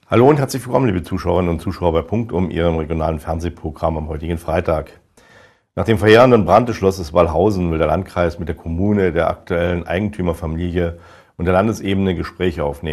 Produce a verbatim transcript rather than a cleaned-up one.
Hallo und herzlich willkommen, liebe Zuschauerinnen und Zuschauer bei Punktum, Ihrem regionalen Fernsehprogramm am heutigen Freitag. Nach dem verheerenden Brand des Schlosses Wallhausen will der Landkreis mit der Kommune, der aktuellen Eigentümerfamilie und der Landesebene Gespräche aufnehmen.